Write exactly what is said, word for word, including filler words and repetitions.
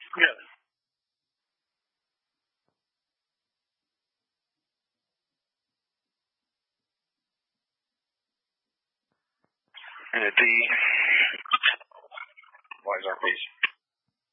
Yes. And a D. Why is our piece?